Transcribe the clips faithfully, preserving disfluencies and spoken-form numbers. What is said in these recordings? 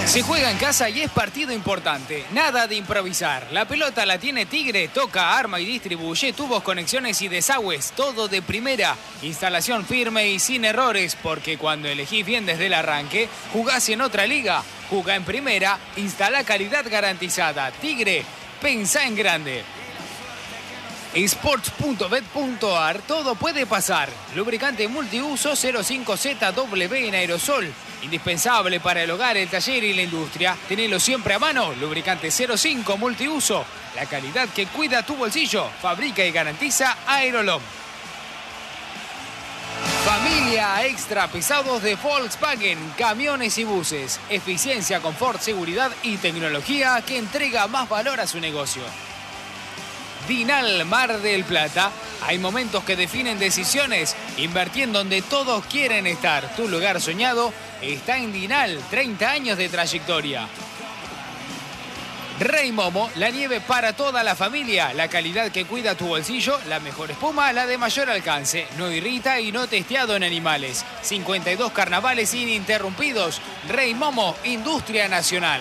Se juega en casa y es partido importante. Nada de improvisar. La pelota la tiene Tigre, toca, arma y distribuye tubos, conexiones y desagües. Todo de primera. Instalación firme y sin errores, porque cuando elegís bien desde el arranque, jugás en otra liga. Jugá en primera, instala calidad garantizada. Tigre, pensá en grande. Sports punto bet punto ar, todo puede pasar. Lubricante multiuso cero cinco Z W en aerosol. Indispensable para el hogar, el taller y la industria. Tenelo siempre a mano. Lubricante cero cinco multiuso. La calidad que cuida tu bolsillo. Fabrica y garantiza Aerolom. Familia extra pesados de Volkswagen. Camiones y buses. Eficiencia, confort, seguridad y tecnología que entrega más valor a su negocio. Dinal Mar del Plata. Hay momentos que definen decisiones. Invertí en donde todos quieren estar. Tu lugar soñado está en Dinal. treinta años de trayectoria. Rey Momo, la nieve para toda la familia. La calidad que cuida tu bolsillo. La mejor espuma, la de mayor alcance. No irrita y no testeado en animales. cincuenta y dos carnavales ininterrumpidos. Rey Momo, industria nacional.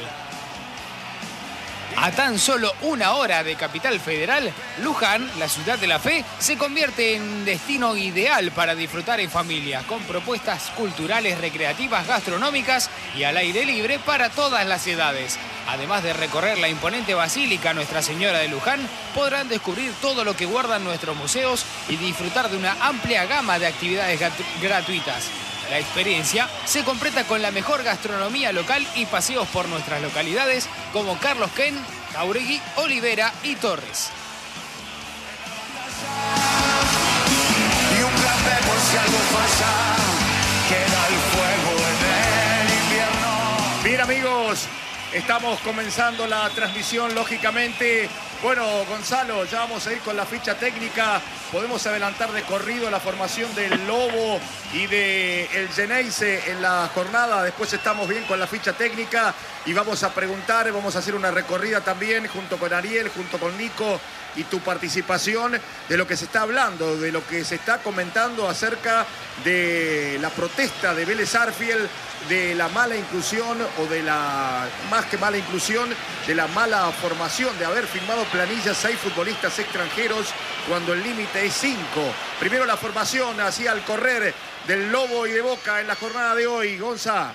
A tan solo una hora de Capital Federal, Luján, la ciudad de la fe, se convierte en destino ideal para disfrutar en familia, con propuestas culturales, recreativas, gastronómicas y al aire libre para todas las edades. Además de recorrer la imponente Basílica Nuestra Señora de Luján, podrán descubrir todo lo que guardan nuestros museos y disfrutar de una amplia gama de actividades gratuitas. La experiencia se completa con la mejor gastronomía local y paseos por nuestras localidades como Carlos Ken, Jauregui, Olivera y Torres. Y un plan B por si algo pasa, queda el fuego en el invierno. Bien, amigos, estamos comenzando la transmisión, lógicamente. Bueno, Gonzalo, ya vamos a ir con la ficha técnica. Podemos adelantar de corrido la formación del Lobo y del Geneise en la jornada. Después estamos bien con la ficha técnica y vamos a preguntar, vamos a hacer una recorrida también junto con Ariel, junto con Nico y tu participación de lo que se está hablando, de lo que se está comentando acerca de la protesta de Vélez Sarsfield, de la mala inclusión o de la, más que mala inclusión, de la mala formación, de haber firmado planillas seis futbolistas extranjeros cuando el límite es cinco. Primero la formación así al correr del Lobo y de Boca en la jornada de hoy. Gonza.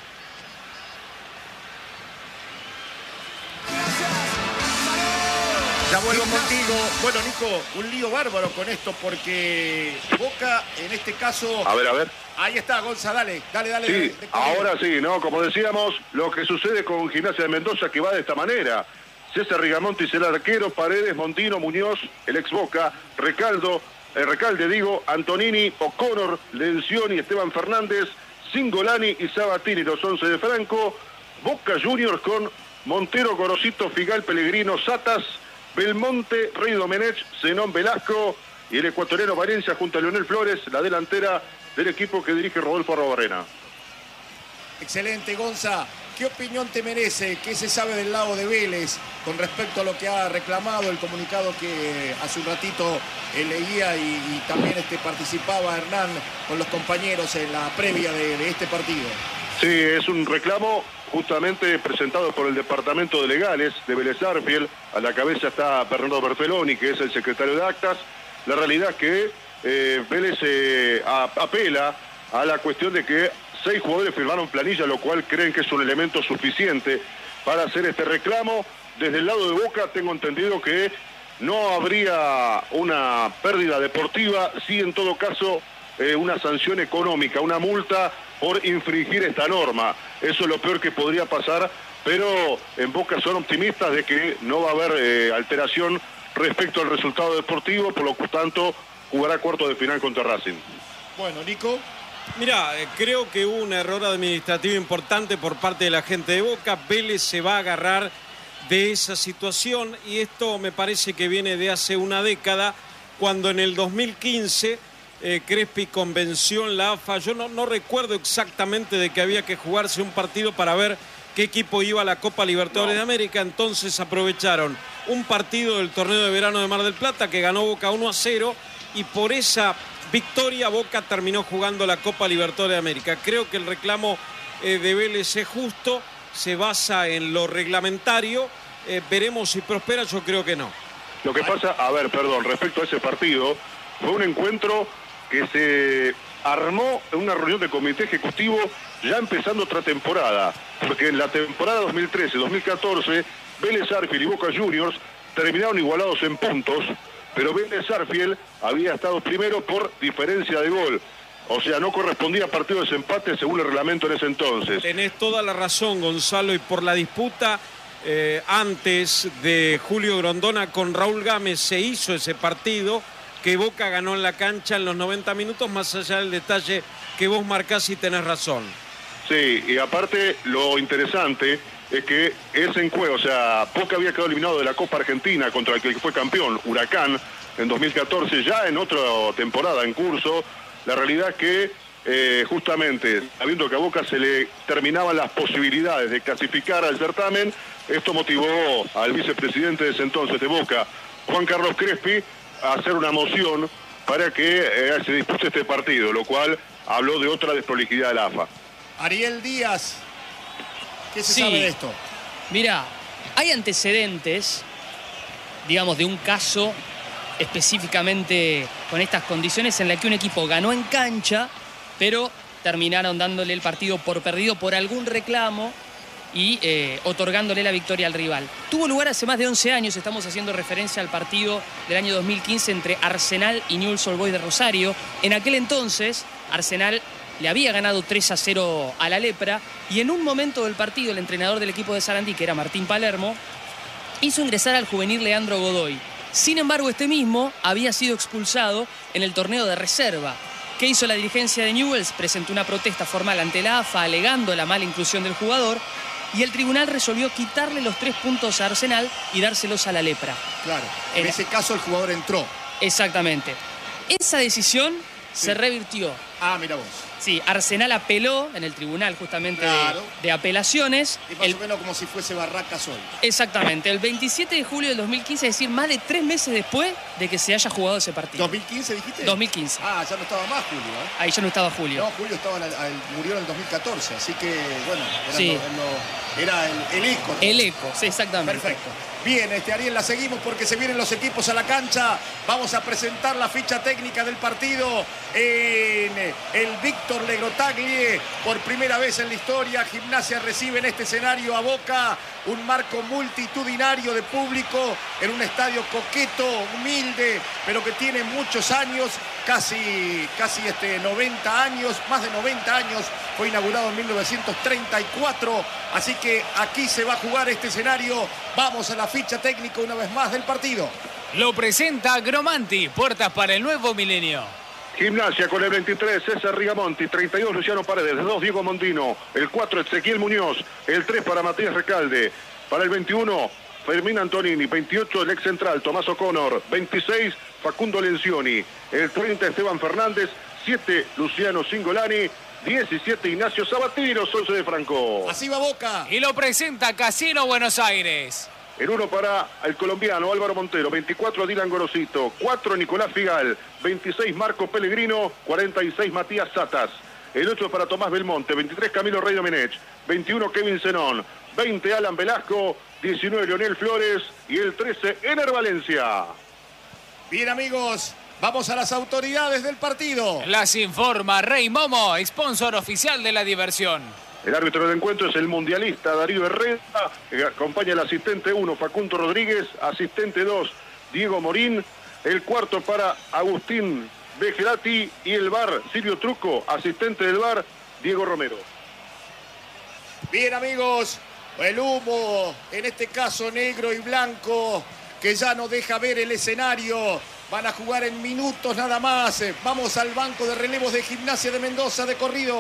Ya vuelvo contigo. Bueno, Nico, un lío bárbaro con esto porque Boca, en este caso... A ver, a ver. Ahí está, Gonza, dale, dale, dale. Sí, dale, dale. ahora sí, ¿no? Como decíamos, lo que sucede con Gimnasia de Mendoza que va de esta manera. César Rigamontis, el arquero, Paredes, Montino, Muñoz, el ex Boca, Recaldo, eh, Recalde, digo, Antonini, O'Connor, Lencioni, Esteban Fernández, Cingolani y Sabatini, los once de Franco, Boca Juniors con Montero, Gorosito, Figal, Pellegrino, Satas, Belmonte, Rey Domenech, Zenón Velasco y el ecuatoriano Valencia junto a Leonel Flores, la delantera del equipo que dirige Rodolfo Arrobarrena. Excelente, Gonza. ¿Qué opinión te merece? ¿Qué se sabe del lado de Vélez con respecto a lo que ha reclamado el comunicado que hace un ratito eh, leía y, y también este, participaba Hernán con los compañeros en la previa de, de este partido? Sí, es un reclamo justamente presentado por el Departamento de Legales de Vélez Sarsfield. A la cabeza está Bernardo Bertoloni, que es el secretario de Actas. La realidad es que eh, Vélez eh, a, apela a la cuestión de que seis jugadores firmaron planilla, lo cual creen que es un elemento suficiente para hacer este reclamo. Desde el lado de Boca tengo entendido que no habría una pérdida deportiva, sí en todo caso eh, una sanción económica, una multa por infringir esta norma. Eso es lo peor que podría pasar, pero en Boca son optimistas de que no va a haber eh, alteración respecto al resultado deportivo, por lo tanto jugará cuarto de final contra Racing. Bueno, Nico. Mirá, eh, creo que hubo un error administrativo importante por parte de la gente de Boca. Vélez se va a agarrar de esa situación y esto me parece que viene de hace una década, cuando en el dos mil quince eh, Crespi convenció en la A F A. Yo no, no recuerdo exactamente de que había que jugarse un partido para ver qué equipo iba a la Copa Libertadores no. de América. Entonces aprovecharon un partido del torneo de verano de Mar del Plata que ganó Boca uno a cero y por esa victoria Boca terminó jugando la Copa Libertadores de América. Creo que el reclamo eh, de Vélez es justo se basa en lo reglamentario. Eh, veremos si prospera, yo creo que no. Lo que pasa, a ver, perdón, respecto a ese partido, fue un encuentro que se armó en una reunión de comité ejecutivo ya empezando otra temporada, porque en la temporada dos mil trece dos mil catorce Vélez Sarsfield y Boca Juniors terminaron igualados en puntos, pero Vélez Sarsfield había estado primero por diferencia de gol. O sea, no correspondía a partido de desempate según el reglamento en ese entonces. Tenés toda la razón, Gonzalo, y por la disputa eh, antes de Julio Grondona con Raúl Gámez se hizo ese partido que Boca ganó en la cancha en los noventa minutos, más allá del detalle que vos marcás y tenés razón. Sí, y aparte lo interesante es que ese encuentro, o sea, Boca había quedado eliminado de la Copa Argentina contra el que fue campeón, Huracán, en dos mil catorce, ya en otra temporada en curso. La realidad es que eh, justamente, sabiendo que a Boca se le terminaban las posibilidades de clasificar al certamen, esto motivó al vicepresidente de ese entonces de Boca, Juan Carlos Crespi, a hacer una moción para que eh, se dispute este partido, lo cual habló de otra desprolijidad de la A F A. Ariel Díaz, ¿qué se Sí. sabe de esto? Mira, hay antecedentes, digamos, de un caso específicamente con estas condiciones en la que un equipo ganó en cancha, pero terminaron dándole el partido por perdido por algún reclamo y eh, otorgándole la victoria al rival. Tuvo lugar hace más de once años, estamos haciendo referencia al partido del año dos mil quince entre Arsenal y Newell's Old Boys de Rosario. En aquel entonces, Arsenal le había ganado tres a cero a la Lepra y en un momento del partido el entrenador del equipo de Sarandí, que era Martín Palermo, hizo ingresar al juvenil Leandro Godoy. Sin embargo, este mismo había sido expulsado en el torneo de reserva. ¿Qué hizo la dirigencia de Newell's? Presentó una protesta formal ante la A F A alegando la mala inclusión del jugador y el tribunal resolvió quitarle los tres puntos a Arsenal y dárselos a la Lepra. Claro, en Era- ese caso el jugador entró. Exactamente. Esa decisión Sí. se revirtió. Ah, mira vos. Sí, Arsenal apeló en el tribunal justamente de- Claro. de, apelaciones. Es más El- o menos como si fuese Barracas hoy. exactamente, el veintisiete de julio del dos mil quince, es decir, más de tres meses después de que se haya jugado ese partido. ¿dos mil quince dijiste? dos mil quince. Ah, ya no estaba más Julio, ¿eh? Ahí ya no estaba Julio. No, Julio estaba en el- el- murió en el dos mil catorce, así que, bueno, era, Sí. lo- lo- era el, el eco. El eco, sí, exactamente. Perfecto. Bien, este, Ariel, la seguimos porque se vienen los equipos a la cancha. Vamos a presentar la ficha técnica del partido en el Víctor Legrotaglie. Por primera vez en la historia, Gimnasia recibe en este escenario a Boca. Un marco multitudinario de público en un estadio coqueto, humilde, pero que tiene muchos años, casi, casi este, noventa años, más de noventa años. Fue inaugurado en mil novecientos treinta y cuatro, así que aquí se va a jugar este escenario. Vamos a la ficha técnica una vez más del partido. Lo presenta Gromanti, puertas para el nuevo milenio. Gimnasia con el veintitrés, César Rigamonti, treinta y dos, Luciano Paredes, el dos, Diego Mondino, el cuatro, Ezequiel Muñoz, el tres para Matías Recalde, para el veintiuno, Fermín Antonini, veintiocho, el ex central, Tomás O'Connor, veintiséis, Facundo Lencioni, el treinta, Esteban Fernández, siete, Luciano Cingolani, diecisiete, Ignacio Sabatini, los once de Franco. Así va Boca. Y lo presenta Casino Buenos Aires. El uno para el colombiano Álvaro Montero, veinticuatro Dylan Gorosito, cuatro Nicolás Figal, veintiséis Marco Pellegrino, cuarenta y seis Matías Satas. El ocho para Tomás Belmonte, veintitrés Camilo Rey Domenech, veintiuno Kevin Zenón, veinte Alan Velasco, diecinueve Leonel Flores y el trece Ener Valencia. Bien, amigos, vamos a las autoridades del partido. Las informa Rey Momo, sponsor oficial de la diversión. El árbitro del encuentro es el mundialista Darío Herrera, que acompaña el asistente uno, Facundo Rodríguez, asistente dos, Diego Morín, el cuarto para Agustín Begelati y el V A R, Silvio Truco, asistente del V A R, Diego Romero. Bien, amigos, el humo, en este caso negro y blanco, que ya no deja ver el escenario. Van a jugar en minutos nada más. Vamos al banco de relevos de Gimnasia de Mendoza de corrido.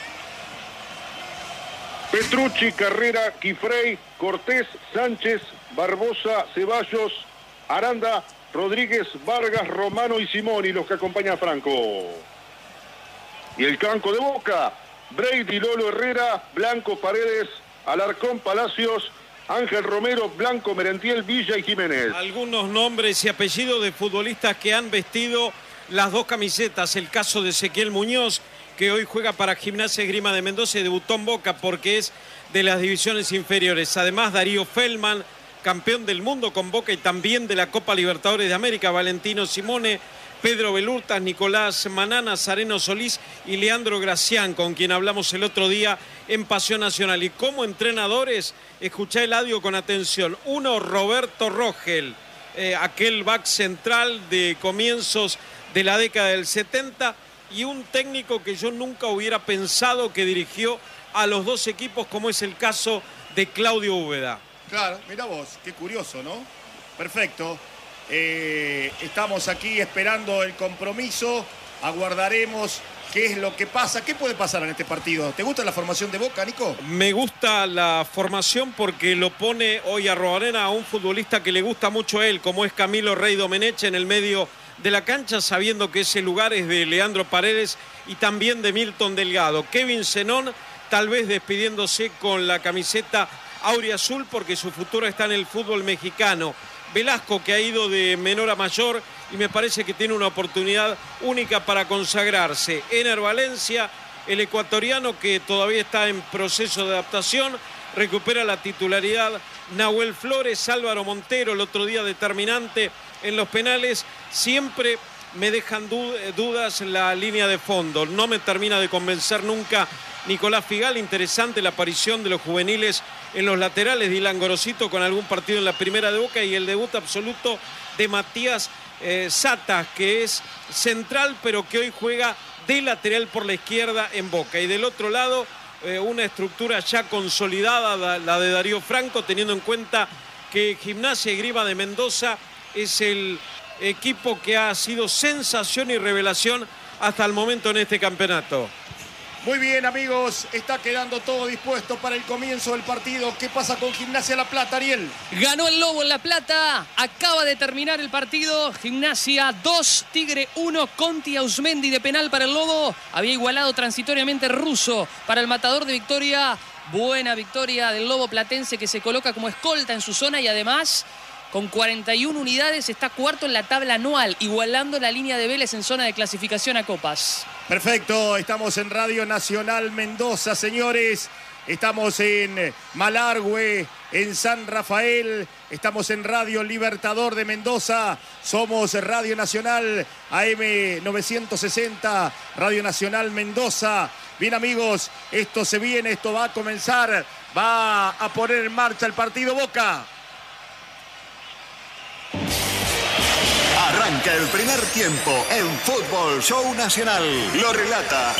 Petrucci, Carrera, Quifrey, Cortés, Sánchez, Barbosa, Ceballos, Aranda, Rodríguez, Vargas, Romano y Simoni, los que acompañan a Franco. Y el canco de Boca, Brady, Lolo Herrera, Blanco, Paredes, Alarcón, Palacios, Ángel Romero, Blanco, Merentiel, Villa y Jiménez. Algunos nombres y apellidos de futbolistas que han vestido las dos camisetas. El caso de Ezequiel Muñoz, que hoy juega para Gimnasia Esgrima de Mendoza y debutó en Boca porque es de las divisiones inferiores. Además, Darío Feldman, campeón del mundo con Boca y también de la Copa Libertadores de América, Valentino Simone, Pedro Belurtas, Nicolás Manana, Zareno Solís y Leandro Gracián, con quien hablamos el otro día en Pasión Nacional. Y como entrenadores, escuché el audio con atención. Uno, Roberto Rogel, eh, aquel back central de comienzos de la década del setenta, y un técnico que yo nunca hubiera pensado que dirigió a los dos equipos, como es el caso de Claudio Úbeda. Claro, mira vos, qué curioso, ¿no? Perfecto. Eh, estamos aquí esperando el compromiso, aguardaremos qué es lo que pasa. ¿Qué puede pasar en este partido? ¿Te gusta la formación de Boca, Nico? Me gusta la formación porque lo pone hoy a Arrobarena a un futbolista que le gusta mucho a él, como es Camilo Rey Domenech, en el medio de la cancha, sabiendo que ese lugar es de Leandro Paredes y también de Milton Delgado. Kevin Zenón, tal vez despidiéndose con la camiseta auriazul porque su futuro está en el fútbol mexicano. Velasco, que ha ido de menor a mayor y me parece que tiene una oportunidad única para consagrarse. Ener Valencia, el ecuatoriano que todavía está en proceso de adaptación, recupera la titularidad. Nahuel Flores, Álvaro Montero, el otro día determinante en los penales. Siempre me dejan dudas la línea de fondo. No me termina de convencer nunca Nicolás Figal. Interesante la aparición de los juveniles en los laterales. Dylan Gorosito con algún partido en la primera de Boca y el debut absoluto de Matías eh, Satas, que es central pero que hoy juega de lateral por la izquierda en Boca. Y del otro lado eh, una estructura ya consolidada, la, la de Darío Franco, teniendo en cuenta que Gimnasia Esgrima de Mendoza es el equipo que ha sido sensación y revelación hasta el momento en este campeonato. Muy bien, amigos, está quedando todo dispuesto para el comienzo del partido. ¿Qué pasa con Gimnasia La Plata, Ariel? Ganó el Lobo en La Plata, acaba de terminar el partido. Gimnasia dos, Tigre uno, Conti Ausmendi de penal para el Lobo. Había igualado transitoriamente Russo para el matador de Victoria. Buena victoria del Lobo platense, que se coloca como escolta en su zona y además con cuarenta y una unidades está cuarto en la tabla anual, igualando la línea de Vélez en zona de clasificación a Copas. Perfecto, estamos en Radio Nacional Mendoza, señores. Estamos en Malargüe, en San Rafael. Estamos en Radio Libertador de Mendoza. Somos Radio Nacional A M novecientos sesenta, Radio Nacional Mendoza. Bien, amigos, esto se viene, esto va a comenzar. Va a poner en marcha el partido Boca. Arranca el primer tiempo en Fútbol Show Nacional. Lo relata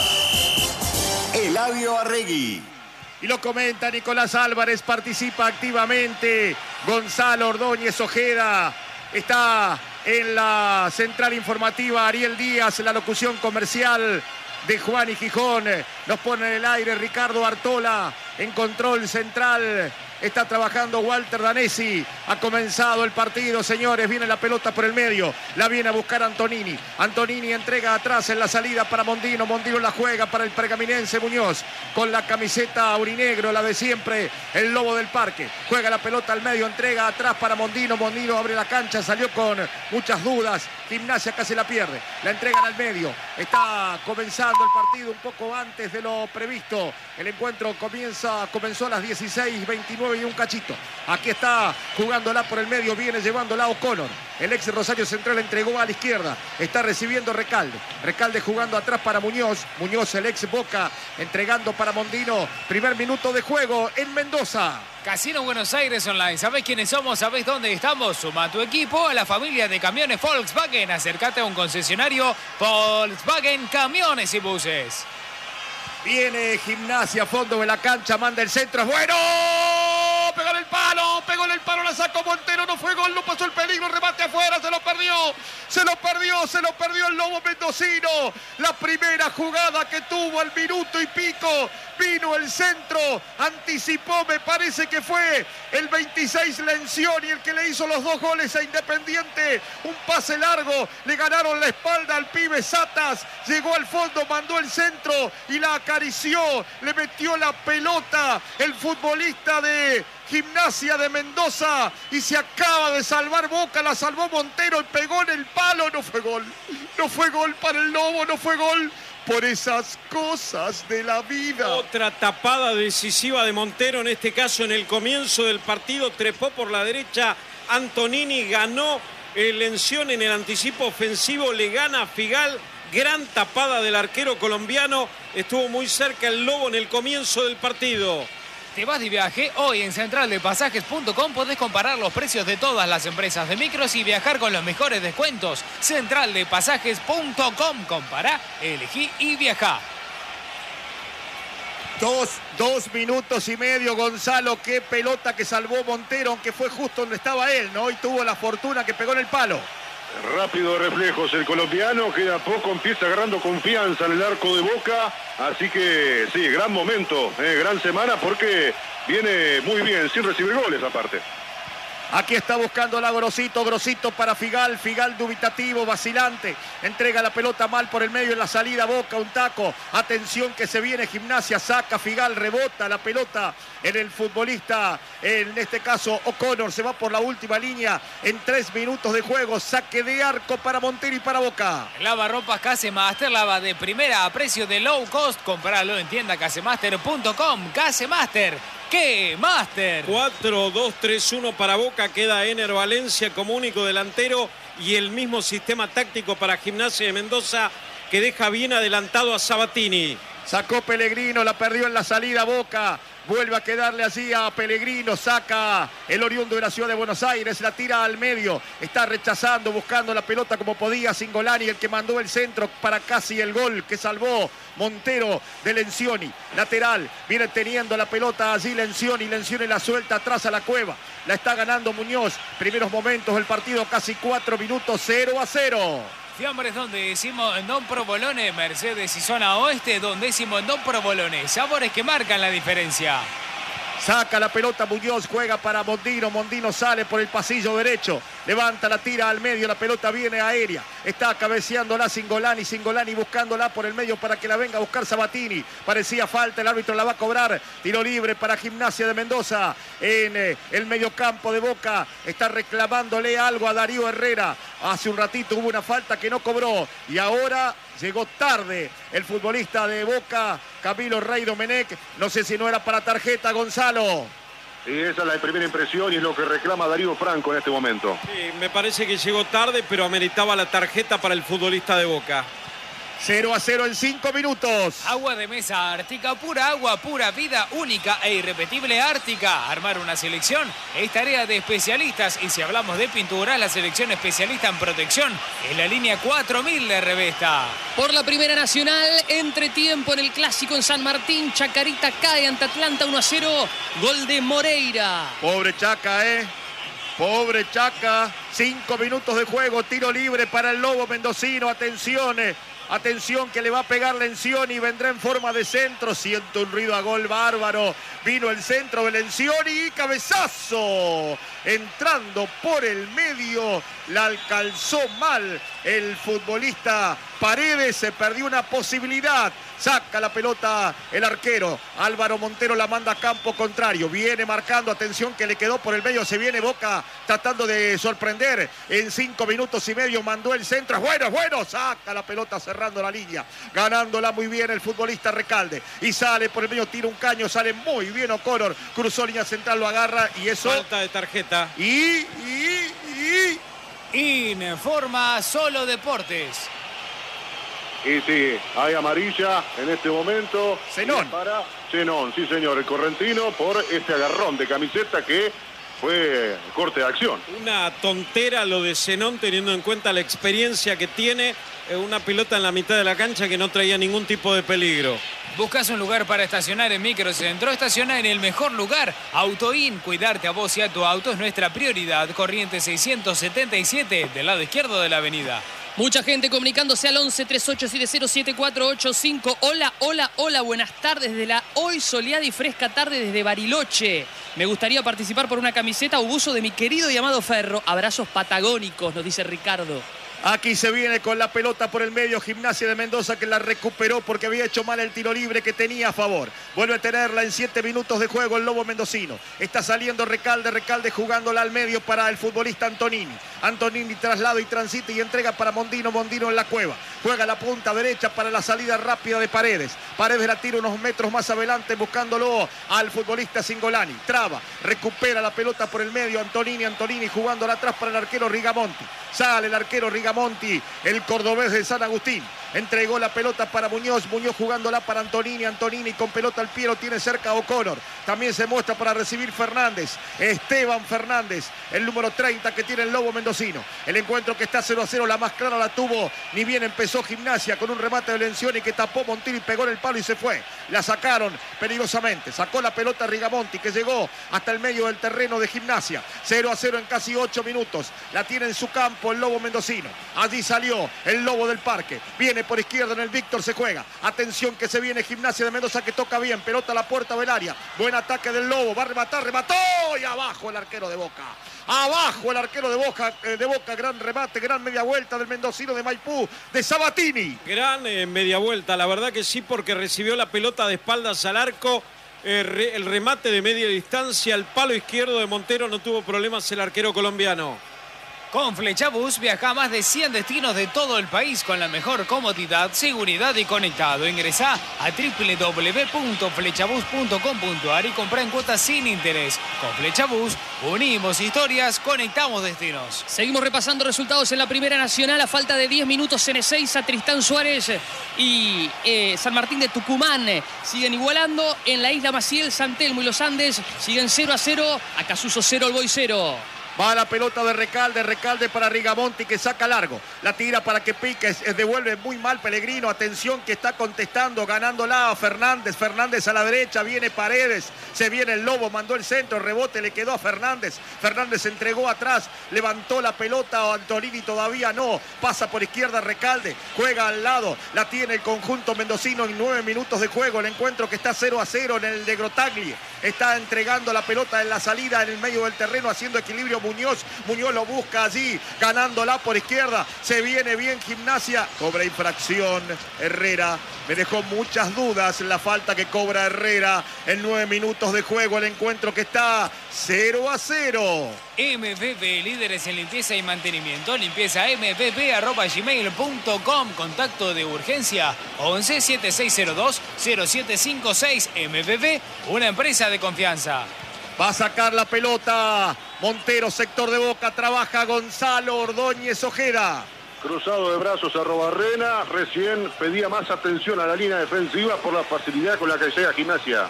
Eladio Arregui. Y lo comenta Nicolás Álvarez, participa activamente Gonzalo Ordóñez Ojeda. Está en la central informativa Ariel Díaz, en la locución comercial de Juan y Gijón. Nos pone en el aire Ricardo Artola en control central. Está trabajando Walter Danesi. Ha comenzado el partido, señores. Viene la pelota por el medio. La viene a buscar Antonini. Antonini entrega atrás en la salida para Mondino. Mondino la juega para el pergaminense Muñoz. Con la camiseta aurinegro, la de siempre. El Lobo del Parque. Juega la pelota al medio. Entrega atrás para Mondino. Mondino abre la cancha. Salió con muchas dudas. Gimnasia casi la pierde. La entregan al medio. Está comenzando el partido un poco antes de lo previsto. El encuentro comienza, comenzó a las dieciséis veintinueve y un cachito. Aquí está jugándola por el medio, viene llevándola O'Connor. El ex Rosario Central entregó a la izquierda. Está recibiendo Recalde. Recalde jugando atrás para Muñoz. Muñoz, el ex Boca, entregando para Mondino. Primer minuto de juego en Mendoza. Casino Buenos Aires Online. ¿Sabés quiénes somos? ¿Sabés dónde estamos? Suma a tu equipo a la familia de camiones Volkswagen. Acércate a un concesionario Volkswagen Camiones y Buses. Viene Gimnasia, fondo de la cancha, manda el centro, es bueno. Pegó en el palo, pegó en el palo, la sacó Montero, no fue gol, no pasó el peligro, remate afuera, se lo perdió, se lo perdió, se lo perdió el Lobo mendocino. La primera jugada que tuvo al minuto y pico, vino el centro, anticipó, me parece que fue el veintiséis Lencioni el que le hizo los dos goles a Independiente. Un pase largo, le ganaron la espalda al pibe Satas, llegó al fondo, mandó el centro y la acarició, le metió la pelota el futbolista de Gimnasia de Mendoza y se acaba de salvar Boca, la salvó Montero y pegó en el palo, no fue gol, no fue gol para el Lobo, no fue gol. por esas cosas de la vida. Otra tapada decisiva de Montero, en este caso en el comienzo del partido, trepó por la derecha Antonini, ganó el Lencioni en el anticipo ofensivo, le gana a Figal. Gran tapada del arquero colombiano, estuvo muy cerca el Lobo en el comienzo del partido. ¿Te vas de viaje? Hoy en central de pasajes punto com podés comparar los precios de todas las empresas de micros y viajar con los mejores descuentos. central de pasajes punto com. Compará, elegí y viajá. Dos, dos minutos y medio, Gonzalo. Qué pelota que salvó Montero, aunque fue justo donde estaba él, ¿no? Y tuvo la fortuna que pegó en el palo. Rápido de reflejos el colombiano, queda poco, empieza agarrando confianza en el arco de Boca, así que sí, gran momento, eh, gran semana porque viene muy bien, sin recibir goles aparte. Aquí está buscando la Grosito, Grosito para Figal, Figal dubitativo, vacilante, entrega la pelota mal por el medio en la salida, Boca, un taco, atención que se viene Gimnasia, saca Figal, rebota la pelota en el futbolista, en este caso O'Connor, se va por la última línea en tres minutos de juego, saque de arco para Montero y para Boca. Lavarropas Casemaster, lava de primera a precio de low cost, compralo en tienda casemaster punto com, Casemaster. ¡Qué Master! cuatro dos tres uno para Boca, queda Ener Valencia como único delantero y el mismo sistema táctico para Gimnasia de Mendoza que deja bien adelantado a Sabatini. Sacó Pellegrino, la perdió en la salida Boca. Vuelve a quedarle así a Pellegrino, saca el oriundo de la ciudad de Buenos Aires, la tira al medio, está rechazando, buscando la pelota como podía Cingolani, el que mandó el centro para casi el gol que salvó Montero de Lencioni. Lateral, viene teniendo la pelota allí Lencioni, Lencioni la suelta atrás a la cueva, la está ganando Muñoz, primeros momentos del partido, casi cuatro minutos, cero a cero. Fiambres donde decimos en Don Provolone, Mercedes y zona oeste, donde decimos en Don Provolone. Sabores que marcan la diferencia. Saca la pelota Muñoz, juega para Mondino, Mondino sale por el pasillo derecho, levanta la tira al medio, la pelota viene aérea, está cabeceándola Cingolani, Cingolani buscándola por el medio para que la venga a buscar Sabatini, parecía falta, el árbitro la va a cobrar, tiro libre para Gimnasia de Mendoza, en eh, el mediocampo de Boca, está reclamándole algo a Darío Herrera, hace un ratito hubo una falta que no cobró y ahora llegó tarde el futbolista de Boca, Camilo Rey Domenech. No sé si no era para tarjeta, Gonzalo. Y esa es la primera impresión y es lo que reclama Darío Franco en este momento. Sí, me parece que llegó tarde, pero ameritaba la tarjeta para el futbolista de Boca. cero a cero en cinco minutos. Agua de mesa Ártica, pura agua, pura vida, única e irrepetible Ártica. Armar una selección es tarea de especialistas y si hablamos de pintura, la selección especialista en protección es la línea cuatro mil de Revesta. Por la Primera Nacional, entretiempo en el Clásico en San Martín, Chacarita cae ante Atlanta uno a cero, gol de Moreira. Pobre Chaca, ¿eh? Pobre Chaca, cinco minutos de juego, tiro libre para el Lobo mendocino, atención, eh. Atención que le va a pegar Lencioni y vendrá en forma de centro. Siento un ruido a gol bárbaro. Vino el centro de Lencioni y cabezazo. Entrando por el medio. La alcanzó mal el futbolista Paredes. Se perdió una posibilidad. Saca la pelota el arquero. Álvaro Montero la manda a campo contrario. Viene marcando. Atención que le quedó por el medio. Se viene Boca tratando de sorprender. En cinco minutos y medio mandó el centro. Es bueno, es bueno. Saca la pelota cerrando la línea. Ganándola muy bien el futbolista Recalde. Y sale por el medio. Tira un caño. Sale muy bien O'Connor. Cruzó línea central. Lo agarra y eso. Falta de tarjeta. Y, y, y. Informa Solo Deportes. Y sí, hay amarilla en este momento. Zenón. Para Zenón, sí señor, el correntino por este agarrón de camiseta que fue corte de acción. Una tontera lo de Zenón teniendo en cuenta la experiencia que tiene. Una pelota en la mitad de la cancha que no traía ningún tipo de peligro. ¿Buscas un lugar para estacionar en Microcentro? Estaciona en el mejor lugar. Autoin, cuidarte a vos y a tu auto es nuestra prioridad. Corriente seiscientos setenta y siete, del lado izquierdo de la avenida. Mucha gente comunicándose al once treinta y ocho setenta siete cuatro ocho cinco. Hola, hola, hola, buenas tardes de la hoy soleada y fresca tarde desde Bariloche. Me gustaría participar por una camiseta o buzo de mi querido y amado Ferro. Abrazos patagónicos, nos dice Ricardo. Aquí se viene con la pelota por el medio Gimnasia de Mendoza, que la recuperó porque había hecho mal el tiro libre que tenía a favor. Vuelve a tenerla en siete minutos de juego el Lobo mendocino. Está saliendo Recalde, Recalde jugándola al medio para el futbolista Antonini. Antonini traslado y transita y entrega para Mondino, Mondino en la cueva. Juega la punta derecha para la salida rápida de Paredes. Paredes la tira unos metros más adelante buscándolo al futbolista Singolani. Traba, recupera la pelota por el medio Antonini, Antonini jugándola atrás para el arquero Rigamonti. Sale el arquero Rigamonti, el cordobés de San Agustín. Entregó la pelota para Muñoz, Muñoz jugándola para Antonini, Antonini con pelota al pie, lo tiene cerca O'Connor. También se muestra para recibir Fernández, Esteban Fernández, el número treinta que tiene el Lobo mendocino. El encuentro que está cero a cero, la más clara la tuvo, ni bien empezó Gimnasia con un remate de Lencioni que tapó Montini, pegó en el palo y se fue. La sacaron peligrosamente, sacó la pelota Rigamonti que llegó hasta el medio del terreno de Gimnasia. cero a cero en casi ocho minutos, la tiene en su campo el Lobo mendocino. Allí salió el Lobo del Parque, viene por izquierda en el Víctor, se juega. Atención que se viene Gimnasia de Mendoza que toca bien, pelota a la puerta del área. Buen ataque del Lobo, va a rematar, remató y abajo el arquero de Boca. Abajo el arquero de Boca, eh, de Boca, gran remate, gran media vuelta del mendocino de Maipú, de Sabatini. Gran eh, media vuelta, la verdad que sí, porque recibió la pelota de espaldas al arco. Eh, re, el remate de media distancia, el palo izquierdo de Montero, no tuvo problemas el arquero colombiano. Con Flechabús viaja a más de cien destinos de todo el país con la mejor comodidad, seguridad y conectado. Ingresá a doble u doble u doble u punto flechabús punto com punto a r y comprá en cuotas sin interés. Con Flechabús unimos historias, conectamos destinos. Seguimos repasando resultados en la Primera Nacional. A falta de diez minutos en Ezeiza, Tristán Suárez y eh, San Martín de Tucumán eh, siguen igualando. En la Isla Maciel, San Telmo y Los Andes siguen cero a cero. Acasuso cero, el Boy cero. Va la pelota de Recalde, Recalde para Rigamonti que saca largo. La tira para que pique, devuelve muy mal Pellegrino. Atención que está contestando, ganándola a Fernández. Fernández a la derecha, viene Paredes. Se viene el Lobo, mandó el centro, rebote, le quedó a Fernández. Fernández entregó atrás, levantó la pelota, Antonini todavía no. Pasa por izquierda Recalde, juega al lado. La tiene el conjunto mendocino en nueve minutos de juego. El encuentro que está cero a cero en el de Grotagli. Está entregando la pelota en la salida, en el medio del terreno, haciendo equilibrio Muñoz. Muñoz lo busca allí, ganándola por izquierda. Se viene bien Gimnasia. Cobra infracción Herrera. Me dejó muchas dudas la falta que cobra Herrera en nueve minutos de juego. El encuentro que está cero a cero. M V P, líderes en limpieza y mantenimiento. Limpieza m v p arroba gmail punto com. Contacto de urgencia once, setenta y seis cero dos, cero siete cinco seis. M V P, una empresa de confianza. Va a sacar la pelota Montero, sector de Boca. Trabaja Gonzalo Ordóñez Ojeda. Cruzado de brazos a Robarrena. Recién pedía más atención a la línea defensiva por la facilidad con la que llega Gimnasia.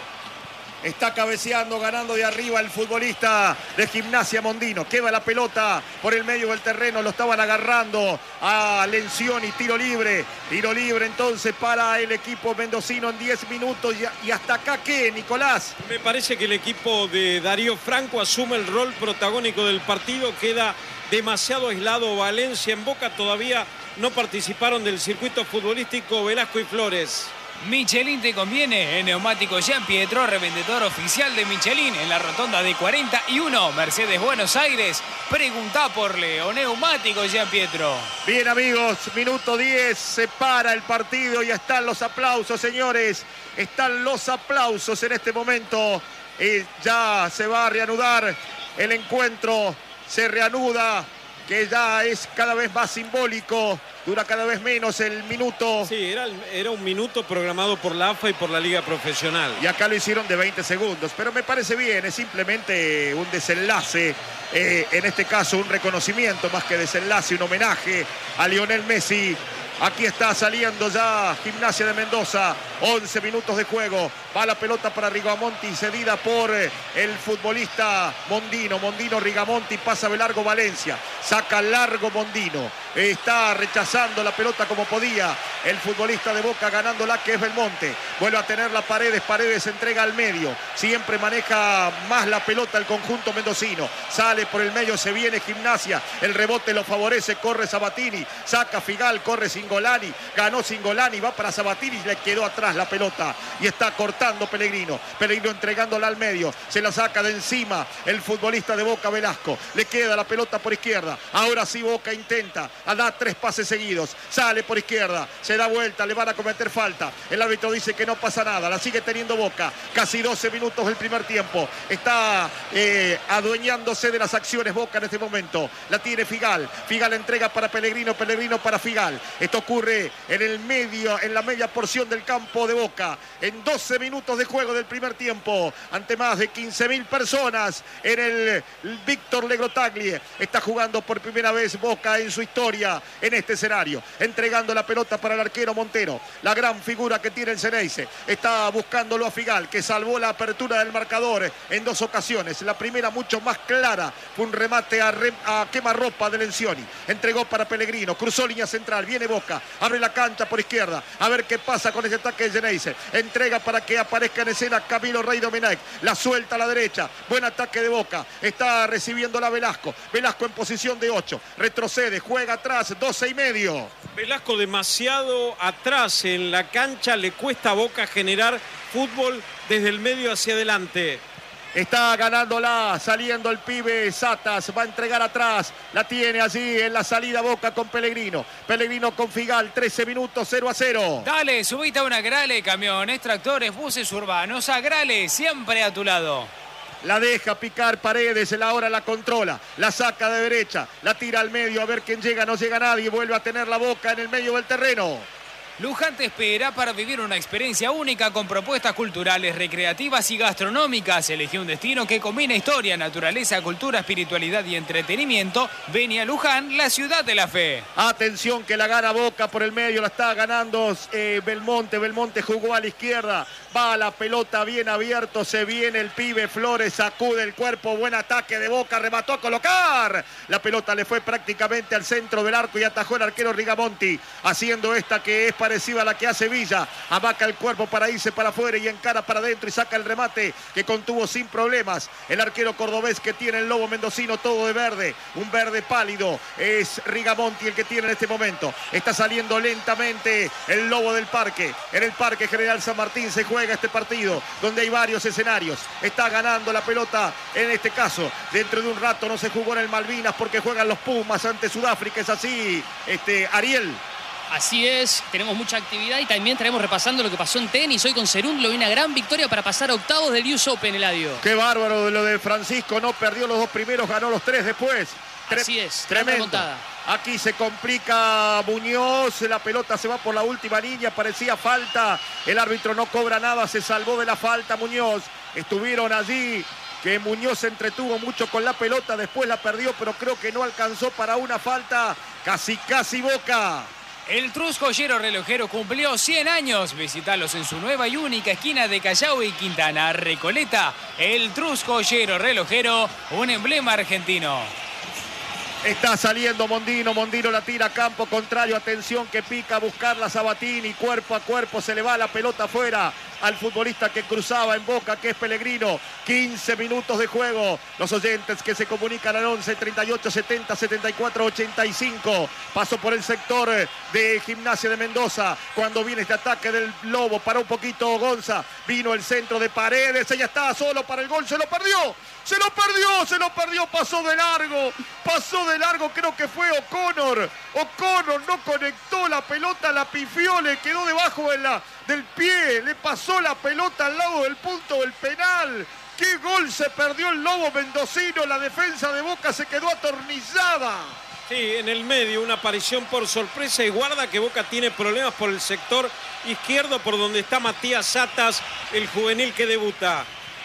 Está cabeceando, ganando de arriba el futbolista de Gimnasia Mondino. Queda la pelota por el medio del terreno. Lo estaban agarrando a Lencioni. Tiro libre. Tiro libre entonces para el equipo mendocino en diez minutos. ¿Y hasta acá qué, Nicolás? Me parece que el equipo de Darío Franco asume el rol protagónico del partido. Queda demasiado aislado Valencia. En Boca todavía no participaron del circuito futbolístico Velasco y Flores. Michelin te conviene. En Neumático Jean Pietro, revendedor oficial de Michelin en la rotonda de cuarenta y uno, Mercedes Buenos Aires. Preguntá por Leo. Neumático Jean Pietro. Bien, amigos, minuto diez, se para el partido y están los aplausos, señores. Están los aplausos en este momento. Y ya se va a reanudar el encuentro. Se reanuda, que ya es cada vez más simbólico. Dura cada vez menos el minuto. Sí, era, era un minuto programado por la A F A y por la Liga Profesional. Y acá lo hicieron de veinte segundos. Pero me parece bien, es simplemente un desenlace. Eh, en este caso, un reconocimiento más que desenlace, un homenaje a Lionel Messi. Aquí está saliendo ya Gimnasia de Mendoza. once minutos de juego. Va la pelota para Rigamonti, cedida por el futbolista Mondino. Mondino, Rigamonti, pasa de largo Valencia. Saca largo Mondino. Está rechazando la pelota como podía. el futbolista de Boca ganándola, que es Belmonte. Vuelve a tener la Paredes, Paredes entrega al medio. Siempre maneja más la pelota el conjunto mendocino. Sale por el medio, se viene Gimnasia. El rebote lo favorece, corre Sabatini. Saca Figal, corre Singolani. Ganó Singolani, va para Sabatini y le quedó atrás la pelota. Y está cortando Pellegrino. Pellegrino entregándola al medio. Se la saca de encima el futbolista de Boca, Velasco. Le queda la pelota por izquierda. Ahora sí Boca intenta. Da tres pases seguidos. Sale por izquierda. Se da vuelta. Le van a cometer falta. El árbitro dice que no pasa nada. La sigue teniendo Boca. Casi doce minutos del primer tiempo. Está eh, adueñándose de las acciones Boca en este momento. La tiene Figal. Figal entrega para Pellegrino. Pellegrino para Figal. Esto ocurre en el medio, en la media porción del campo de Boca. En doce minutos de juego del primer tiempo. Ante más de quince mil personas en el Víctor Legrotaglie. Está jugando por primera vez Boca en su historia en este escenario. Entregando la pelota para el arquero Montero. La gran figura que tiene el Ceneice. Está buscándolo a Figal, que salvó la apertura del marcador en dos ocasiones. La primera mucho más clara. Fue un remate a, re, a quemarropa de Lencioni. Entregó para Pellegrino. Cruzó línea central. Viene Boca. Abre la cancha por izquierda. A ver qué pasa con ese ataque de Ceneice. Entrega para que aparezca en escena Camilo Rey Domenech. La suelta a la derecha. Buen ataque de Boca. Está recibiendo la Velasco. Velasco en posición de ocho. Retrocede. Juega atrás. doce y medio. Velasco demasiado atrás en la cancha. Le cuesta a Boca generar fútbol desde el medio hacia adelante. Está ganándola, saliendo el pibe Satas, va a entregar atrás, la tiene allí en la salida Boca con Pellegrino. Pellegrino con Figal, trece minutos, cero a cero. Dale, subite a una Grale, camiones, tractores, buses urbanos, a Grale, siempre a tu lado. La deja picar Paredes, la hora la controla, la saca de derecha, la tira al medio, a ver quién llega, no llega nadie, vuelve a tener la Boca en el medio del terreno. Luján te espera para vivir una experiencia única con propuestas culturales, recreativas y gastronómicas. Elegí un destino que combina historia, naturaleza, cultura, espiritualidad y entretenimiento. Vení a Luján, la ciudad de la fe. Atención que la gana Boca por el medio, la está ganando eh, Belmonte. Belmonte jugó a la izquierda, va la pelota bien abierto, se viene el pibe Flores, sacude el cuerpo, buen ataque de Boca, remató a colocar. La pelota le fue prácticamente al centro del arco y atajó el arquero Rigamonti, haciendo esta que es para parecida a la que hace Villa. Amaca el cuerpo para irse para afuera y encara para adentro y saca el remate que contuvo sin problemas el arquero cordobés que tiene el lobo mendocino, todo de verde, un verde pálido. Es Rigamonti el que tiene en este momento. Está saliendo lentamente el lobo del parque. En el Parque General San Martín se juega este partido donde hay varios escenarios. Está ganando la pelota en este caso. Dentro de un rato no se jugó en el Malvinas porque juegan los Pumas ante Sudáfrica. Es así, este, Ariel. Así es, tenemos mucha actividad y también estaremos repasando lo que pasó en tenis. Hoy con Cerúndolo, una gran victoria para pasar a octavos del U S Open, Eladio. Qué bárbaro de lo de Francisco, no perdió los dos primeros, ganó los tres después. Tre Así es, tremendo. Aquí se complica Muñoz, la pelota se va por la última línea, parecía falta. El árbitro no cobra nada, se salvó de la falta Muñoz. Estuvieron allí, que Muñoz se entretuvo mucho con la pelota, después la perdió, pero creo que no alcanzó para una falta. Casi, casi Boca. El Trus Joyero Relojero cumplió cien años. Visítalos en su nueva y única esquina de Callao y Quintana, Recoleta. El Trus Joyero Relojero, un emblema argentino. Está saliendo Mondino, Mondino la tira a campo contrario, atención que pica a buscarla Sabatini, cuerpo a cuerpo, se le va la pelota afuera al futbolista que cruzaba en Boca, que es Pellegrino. quince minutos de juego. Los oyentes que se comunican al once, treinta y ocho, setenta, setenta y cuatro, ochenta y cinco. Paso por el sector de Gimnasia de Mendoza. Cuando viene este ataque del Lobo, paró un poquito Gonza. Vino el centro de Paredes, ella estaba solo para el gol, se lo perdió. Se lo perdió, se lo perdió, pasó de largo. Pasó de largo, creo que fue O'Connor. O'Connor no conectó la pelota, la pifió, le quedó debajo de la, del pie. Le pasó la pelota al lado del punto del penal. ¡Qué gol se perdió el Lobo mendocino! La defensa de Boca se quedó atornillada. Sí, en el medio una aparición por sorpresa y guarda que Boca tiene problemas por el sector izquierdo por donde está Matías Satas, el juvenil que debuta.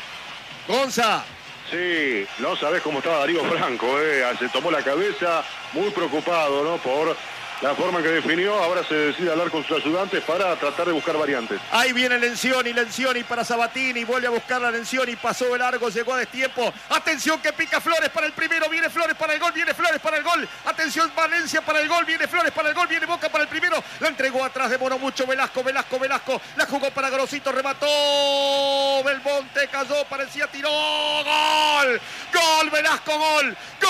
Gonza. Sí, no sabés cómo estaba Darío Franco, eh. Se tomó la cabeza, muy preocupado, ¿no? Por la forma en que definió. Ahora se decide hablar con sus ayudantes para tratar de buscar variantes. Ahí viene Lencioni, Lencioni para Sabatini, vuelve a buscar la Lencioni, pasó de largo, llegó a destiempo. Atención que pica Flores para el primero, viene Flores para el gol, viene Flores para el gol. Atención Valencia para el gol, viene Flores para el gol, viene Boca para el primero. La entregó atrás de Monomucho, Velasco, Velasco, Velasco. La jugó para Grosito, remató. Belmonte cayó, parecía tiró. ¡Gol! ¡Gol, Velasco, gol! ¡Gol!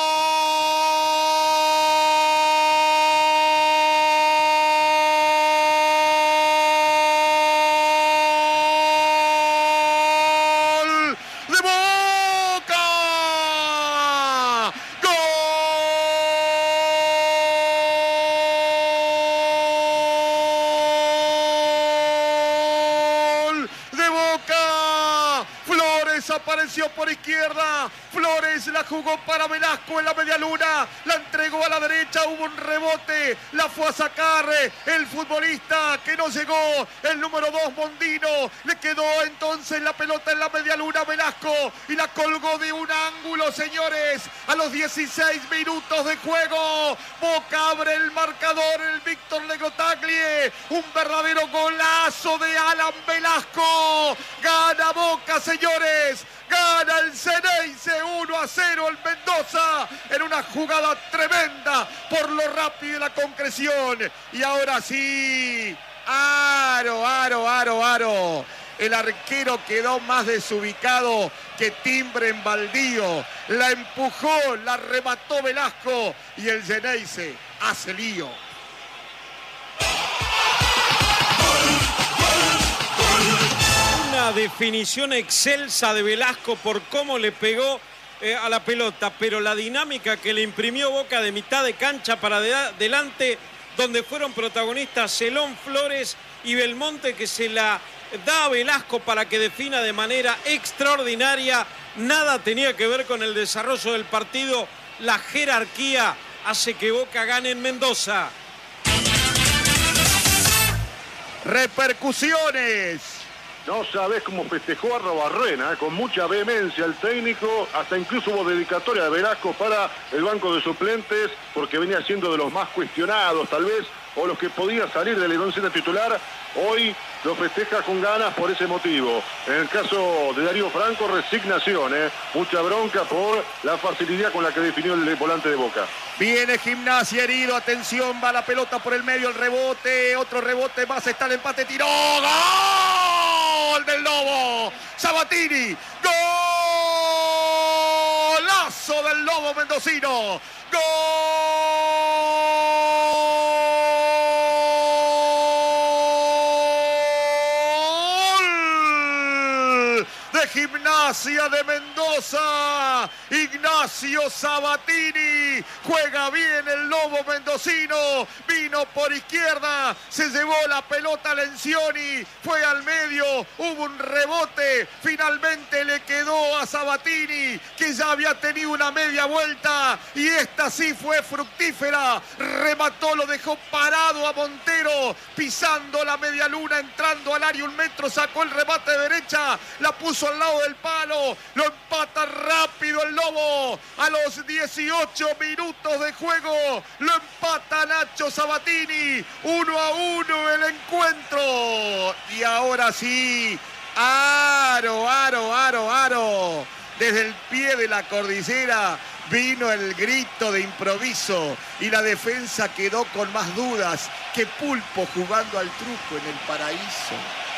Apareció por izquierda, Flores la jugó para Velasco en la media luna, la entregó a la derecha, hubo un rebote, la fue a sacar el futbolista que no llegó, el número dos Mondino, le quedó entonces la pelota en la media luna Velasco y la colgó de un ángulo, señores, a los dieciséis minutos de juego. Boca abre el marcador, el Víctor Legrotaglie, un verdadero golazo de Alan Velasco, gana Boca, señores. Gana el Ceneice uno a cero el Mendoza en una jugada tremenda por lo rápido y la concreción. Y ahora sí, aro, aro, aro, aro. El arquero quedó más desubicado que timbre en baldío. La empujó, la remató Velasco y el Ceneice hace lío. Una definición excelsa de Velasco por cómo le pegó eh, a la pelota, pero la dinámica que le imprimió Boca de mitad de cancha para de adelante, donde fueron protagonistas Celón, Flores y Belmonte, que se la da a Velasco para que defina de manera extraordinaria, nada tenía que ver con el desarrollo del partido. La jerarquía hace que Boca gane en Mendoza. Repercusiones. No sabés cómo festejó a Arrobarrena, ¿eh? Con mucha vehemencia el técnico, hasta incluso hubo dedicatoria de Velasco para el banco de suplentes, porque venía siendo de los más cuestionados tal vez, o los que podía salir del once titular. Hoy lo festeja con ganas por ese motivo. En el caso de Darío Franco, resignación, ¿eh? Mucha bronca por la facilidad con la que definió el volante de Boca. Viene Gimnasia herido, atención, va la pelota por el medio, el rebote, otro rebote más, está el empate, tiró, ¡gol del Lobo! Sabatini, golazo del Lobo mendocino, gol de Gimnasia de Mendoza. Ignacio Sabatini, juega bien el Lobo mendocino, vino por izquierda, se llevó la pelota a Lencioni, fue al medio, hubo un rebote, finalmente le quedó a Sabatini, que ya había tenido una media vuelta, y esta sí fue fructífera, remató, lo dejó parado a Montero, pisando la media luna, entrando al área un metro, sacó el remate de derecha, la puso al lado del palo, lo empata rápido el Lobo, a los dieciocho minutos de juego, lo empata Nacho Sabatini, uno a uno el encuentro, y ahora sí, aro, aro, aro, aro, desde el pie de la cordillera vino el grito de improviso y la defensa quedó con más dudas que Pulpo jugando al truco en el paraíso.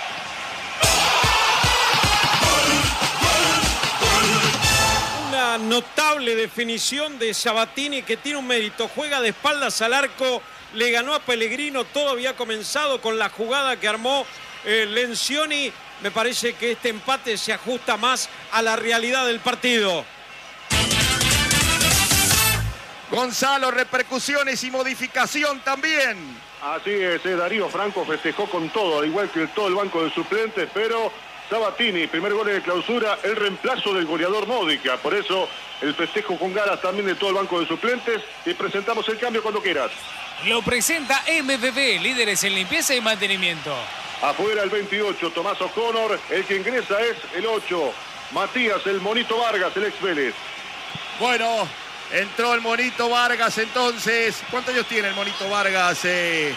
Una notable definición de Sabatini, que tiene un mérito, juega de espaldas al arco, le ganó a Pellegrino, todo había comenzado con la jugada que armó eh, Lencioni. Me parece que este empate se ajusta más a la realidad del partido. Gonzalo, repercusiones y modificación también. Así es, eh, Darío Franco festejó con todo, al igual que todo el banco de suplentes, pero Sabatini, primer gol de clausura, el reemplazo del goleador Módica, por eso el festejo con ganas también de todo el banco de suplentes, y presentamos el cambio cuando quieras. Lo presenta M V B, líderes en limpieza y mantenimiento. Afuera el veintiocho, Tomás O'Connor, el que ingresa es el ocho, Matías, el Monito Vargas, el ex Vélez. Bueno, Entró el Monito Vargas entonces. ¿Cuántos años tiene el Monito Vargas? Eh,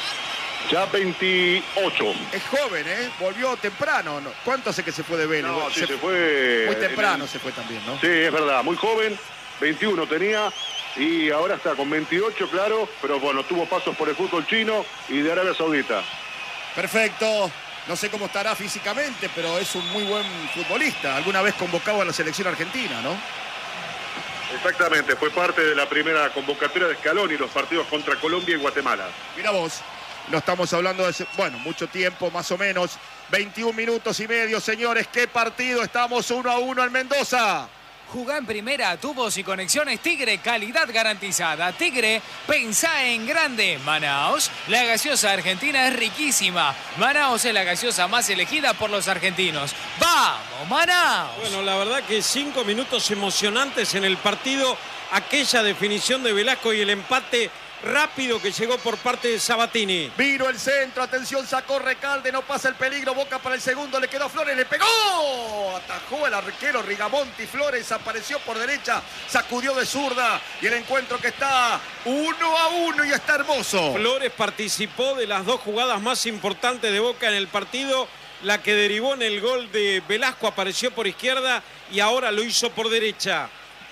Ya veintiocho. es joven, ¿eh? Volvió temprano. ¿No? ¿Cuánto hace que se fue de Vélez? No, sí, se, se fue. Muy temprano el... se fue también, ¿no? Sí, es verdad, muy joven. veintiuno tenía y ahora está con veintiocho, claro. Pero bueno, tuvo pasos por el fútbol chino y de Arabia Saudita. Perfecto. No sé cómo estará físicamente, pero es un muy buen futbolista. Alguna vez convocado a la selección argentina, ¿no? Exactamente, fue parte de la primera convocatoria de Scaloni, los partidos contra Colombia y Guatemala. Mira vos, no estamos hablando de, ese, bueno, mucho tiempo, más o menos. veintiún minutos y medio, señores. ¿Qué partido? Estamos uno a uno en Mendoza. Jugá en primera, tubos y conexiones Tigre, calidad garantizada. Tigre, pensá en grande. Manaos, la gaseosa argentina es riquísima. Manaos es la gaseosa más elegida por los argentinos. ¡Vamos, Manaos! Bueno, la verdad que cinco minutos emocionantes en el partido. Aquella definición de Velasco y el empate rápido que llegó por parte de Sabatini. Vino el centro, atención, sacó Recalde, no pasa el peligro, Boca para el segundo, le quedó a Flores, le pegó, atajó el arquero Rigamonti, Flores apareció por derecha, sacudió de zurda y el encuentro que está uno a uno y está hermoso. Flores participó de las dos jugadas más importantes de Boca en el partido, la que derivó en el gol de Velasco apareció por izquierda y ahora lo hizo por derecha.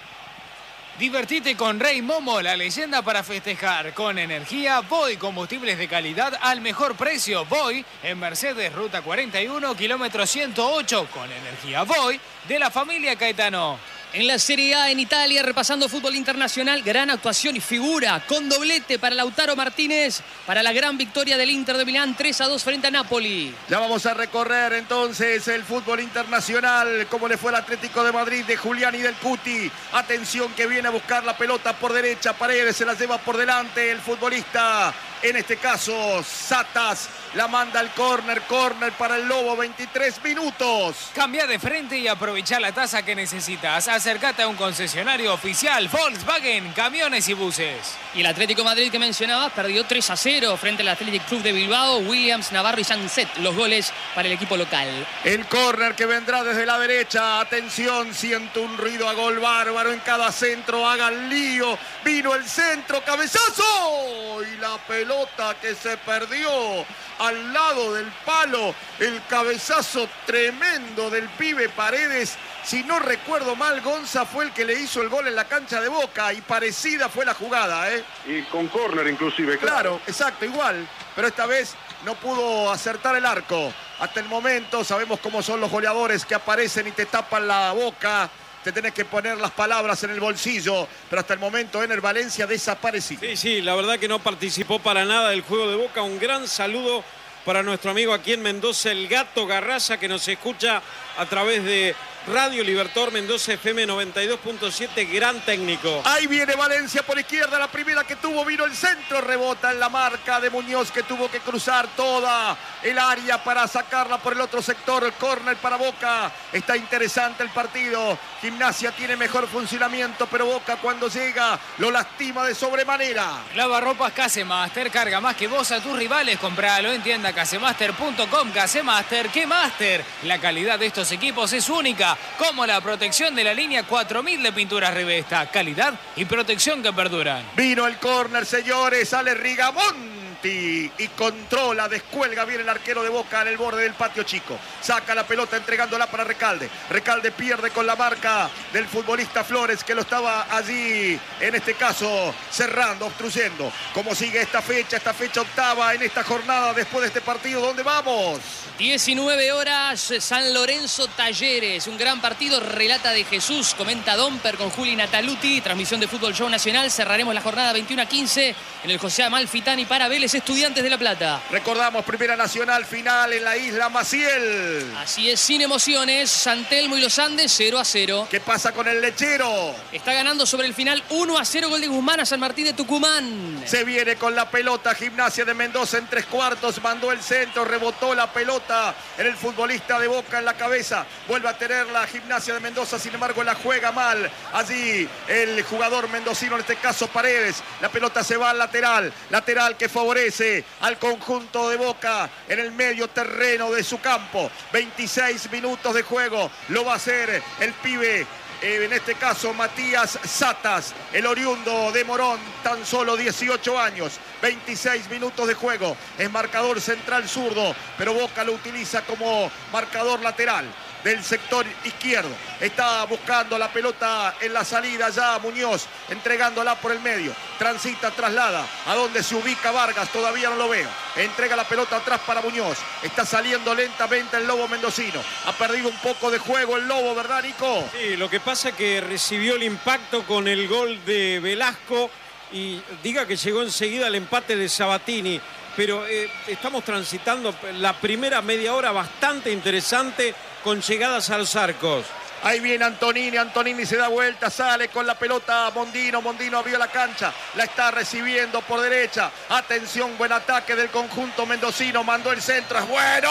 Divertite con Rey Momo, la leyenda para festejar. Con energía, Voy, combustibles de calidad al mejor precio. Voy en Mercedes, ruta cuarenta y uno, kilómetro ciento ocho. Con energía Voy de la familia Caetano. En la Serie A en Italia, repasando fútbol internacional, gran actuación y figura con doblete para Lautaro Martínez, para la gran victoria del Inter de Milán, tres a dos frente a Napoli. Ya vamos a recorrer entonces el fútbol internacional, cómo le fue al Atlético de Madrid de Julián y del Cuti. Atención que viene a buscar la pelota por derecha, Paredes se la lleva por delante el futbolista. En este caso, Satas la manda al córner, córner para el Lobo, veintitrés minutos. Cambia de frente y aprovecha la tasa que necesitas. Acércate a un concesionario oficial Volkswagen, camiones y buses. Y el Atlético de Madrid que mencionabas perdió tres a cero frente al Athletic Club de Bilbao. Williams, Navarro y Sanset, los goles para el equipo local. El córner que vendrá desde la derecha. Atención, siento un ruido a gol bárbaro en cada centro. Hagan lío. Vino el centro, cabezazo. Y la pelota que se perdió al lado del palo. El cabezazo tremendo del pibe Paredes. Si no recuerdo mal, Gonza fue el que le hizo el gol en la cancha de Boca y parecida fue la jugada, ¿eh? Y con córner inclusive, claro. Claro, exacto, igual. Pero esta vez no pudo acertar el arco. Hasta el momento sabemos cómo son los goleadores que aparecen y te tapan la boca. Te tenés que poner las palabras en el bolsillo. Pero hasta el momento Ener Valencia desaparecido. Sí, sí, la verdad que no participó para nada del juego de Boca. Un gran saludo para nuestro amigo aquí en Mendoza, el Gato Garraza, que nos escucha a través de Radio Libertador Mendoza F M noventa y dos punto siete, gran técnico. Ahí viene Valencia por izquierda, la primera que tuvo, vino el centro, rebota en la marca de Muñoz que tuvo que cruzar toda el área para sacarla por el otro sector, córner para Boca. Está interesante el partido, Gimnasia tiene mejor funcionamiento, pero Boca cuando llega lo lastima de sobremanera. Lavarropas Casemaster, carga más que vos a tus rivales, compralo en tienda casemaster punto com. Casemaster, ¿qué Master? La calidad de estos equipos es única, como la protección de la línea cuatro mil de pinturas Rivesta. Calidad y protección que perduran. Vino el córner, señores, sale Rigamonti y controla, descuelga bien el arquero de Boca en el borde del patio chico. Saca la pelota entregándola para Recalde. Recalde pierde con la marca del futbolista Flores, que lo estaba allí, en este caso, cerrando, obstruyendo. ¿Cómo sigue esta fecha? Esta fecha octava en esta jornada después de este partido. ¿Dónde vamos? diecinueve horas, San Lorenzo Talleres. Un gran partido, relata de Jesús, comenta Domper con Juli Nataluti. Transmisión de Fútbol Show Nacional. Cerraremos la jornada veintiuno a quince en el José Amalfitani para Vélez Estudiantes de La Plata. Recordamos, Primera Nacional final en la isla Maciel. Así es, sin emociones. San Telmo y los Andes cero a cero. ¿Qué pasa con el Lechero? Está ganando sobre el final uno a cero, gol de Guzmán a San Martín de Tucumán. Se viene con la pelota Gimnasia de Mendoza en tres cuartos. Mandó el centro, rebotó la pelota en el futbolista de Boca en la cabeza. Vuelve a tener la Gimnasia de Mendoza, sin embargo la juega mal. Allí el jugador mendocino, en este caso Paredes. La pelota se va al lateral. Lateral que favorece al conjunto de Boca en el medio terreno de su campo. veintiséis minutos de juego. Lo va a hacer el pibe eh, en este caso Matías Satas, el oriundo de Morón, tan solo dieciocho años, veintiséis minutos de juego, es marcador central zurdo, pero Boca lo utiliza como marcador lateral del sector izquierdo. Está buscando la pelota en la salida ya Muñoz, entregándola por el medio. Transita, traslada. ¿A dónde se ubica Vargas? Todavía no lo veo. Entrega la pelota atrás para Muñoz. Está saliendo lentamente el Lobo mendocino. Ha perdido un poco de juego el Lobo, ¿verdad, Nico? Sí, lo que pasa es que recibió el impacto con el gol de Velasco y diga que llegó enseguida el empate de Sabatini. Pero eh, estamos transitando la primera media hora bastante interesante con llegadas a los arcos. Ahí viene Antonini, Antonini se da vuelta, sale con la pelota Mondino, Mondino abrió la cancha, la está recibiendo por derecha. Atención, buen ataque del conjunto mendocino, mandó el centro, es bueno.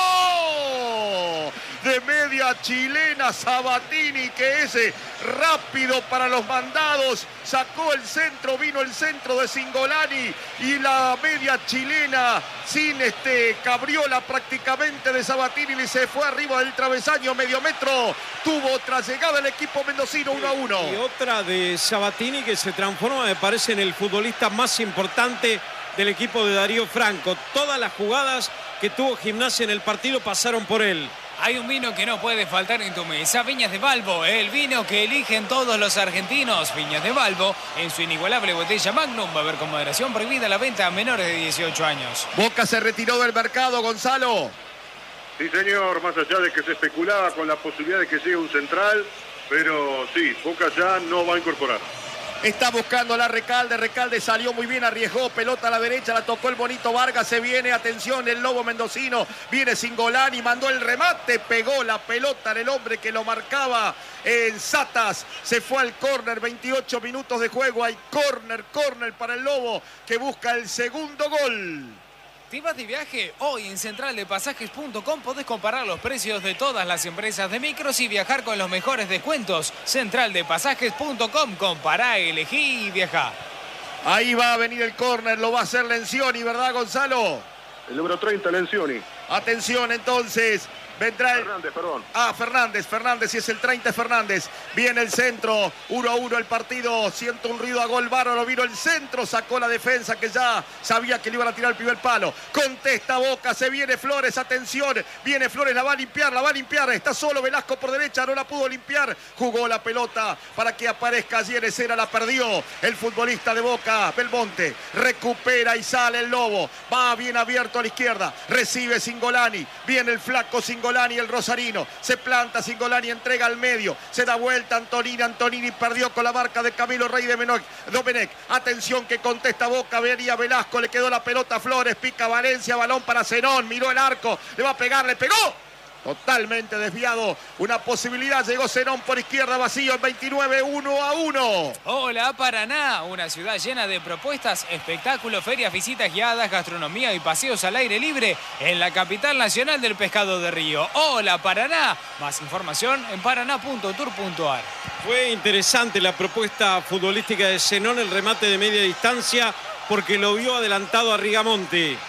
De media chilena Sabatini, que es rápido para los mandados, sacó el centro, vino el centro de Cingolani y la media chilena sin este cabriola prácticamente de Sabatini y se fue arriba del travesaño, medio metro. Tuvo otra llegada el equipo mendocino, uno a uno. Y otra de Sabatini que se transforma, me parece, en el futbolista más importante del equipo de Darío Franco. Todas las jugadas que tuvo Gimnasia en el partido pasaron por él. Hay un vino que no puede faltar en tu mesa, Viñas de Valvo, el vino que eligen todos los argentinos. Viñas de Valvo, en su inigualable botella Magnum, va a haber con moderación prohibida la venta a menores de dieciocho años. Boca se retiró del mercado, Gonzalo. Sí, señor, más allá de que se especulaba con la posibilidad de que llegue un central, pero sí, Boca ya no va a incorporar. Está buscando la Recalde, Recalde salió muy bien, arriesgó, pelota a la derecha, la tocó el bonito Vargas, se viene, atención, el Lobo mendocino, viene Cingolani, mandó el remate, pegó la pelota en el hombre que lo marcaba en Satas, se fue al córner, veintiocho minutos de juego, hay córner, córner para el Lobo que busca el segundo gol. ¿Te vas de viaje? Hoy en central de pasajes punto com podés comparar los precios de todas las empresas de micros y viajar con los mejores descuentos. central de pasajes punto com, compará, elegí y viajá. Ahí va a venir el córner, lo va a hacer Lencioni, ¿verdad, Gonzalo? El número treinta, Lencioni. Atención entonces, vendrá el... Fernández, perdón. Ah, Fernández, Fernández, si es el treinta Fernández. Viene el centro, uno a uno el partido, siento un ruido a gol bárbaro, vino el centro, sacó la defensa que ya sabía que le iban a tirar el primer palo. Contesta Boca, se viene Flores, atención, viene Flores, la va a limpiar, la va a limpiar, está solo Velasco por derecha, no la pudo limpiar, jugó la pelota para que aparezca allí en escena, la perdió el futbolista de Boca, Belmonte, recupera y sale el Lobo, va bien abierto a la izquierda, recibe Cingolani, viene el flaco Cingolani, el rosarino, se planta Cingolani, entrega al medio, se da vuelta Antonini, Antonini perdió con la marca de Camilo Rey de Menoc, Domenech, atención que contesta Boca, venía Velasco, le quedó la pelota a Flores, pica Valencia, balón para Zenón, miró el arco, le va a pegar, le pegó. Totalmente desviado, una posibilidad, llegó Zenón por izquierda, vacío en veintinueve, uno a uno. Hola Paraná, una ciudad llena de propuestas, espectáculos, ferias, visitas guiadas, gastronomía y paseos al aire libre en la capital nacional del pescado de río. Hola Paraná, más información en paraná punto tour punto ar. Fue interesante la propuesta futbolística de Zenón, el remate de media distancia, porque lo vio adelantado a Rigamonte.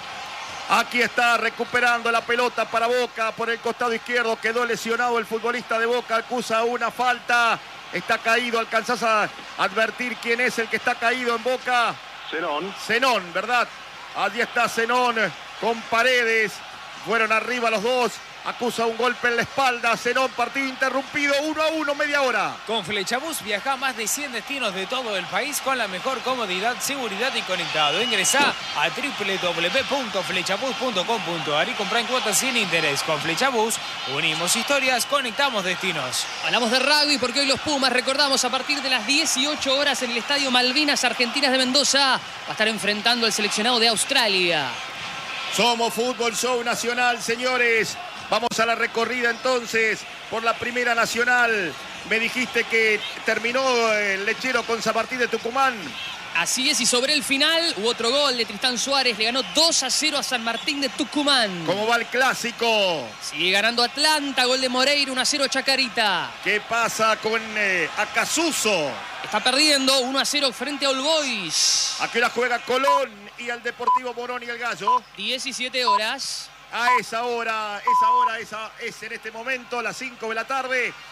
Aquí está recuperando la pelota para Boca por el costado izquierdo. Quedó lesionado el futbolista de Boca. Acusa una falta. Está caído. ¿Alcanzás a advertir quién es el que está caído en Boca? Zenón. Zenón, ¿verdad? Allí está Zenón con Paredes. Fueron arriba los dos. Acusa un golpe en la espalda. Zenón, partido interrumpido. uno a uno, media hora. Con Flechabús viaja a más de cien destinos de todo el país con la mejor comodidad, seguridad y conectado. Ingresá a doble u doble u doble u punto flechabús punto com punto ar y comprá en cuotas sin interés. Con Flechabús unimos historias, conectamos destinos. Hablamos de rugby porque hoy los Pumas, recordamos, a partir de las dieciocho horas en el Estadio Malvinas Argentinas de Mendoza, va a estar enfrentando al seleccionado de Australia. Somos Fútbol Show Nacional, señores. Vamos a la recorrida entonces por la Primera Nacional. Me dijiste que terminó el Lechero con San Martín de Tucumán. Así es, y sobre el final hubo otro gol de Tristán Suárez. Le ganó dos a cero a San Martín de Tucumán. ¿Cómo va el clásico? Sigue ganando Atlanta, gol de Moreira, uno a cero Chacarita. ¿Qué pasa con eh, Acasuso? Está perdiendo uno a cero frente a All Boys. Aquí la juega Colón y el Deportivo Morón y el Gallo. diecisiete horas. A esa hora, esa hora, esa es en este momento, las cinco de la tarde.